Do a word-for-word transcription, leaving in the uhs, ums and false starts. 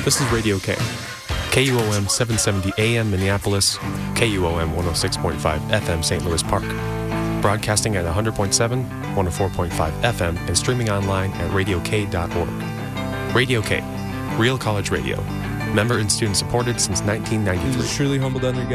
This is Radio K. K U O M seven seventy A M Minneapolis, K U O M one oh six point five F M Saint Louis Park. Broadcasting at one hundred point seven, one oh four point five F M, and streaming online at radio k dot org. Radio K, real college radio. Member and student supported since nineteen ninety-three. Truly humbled under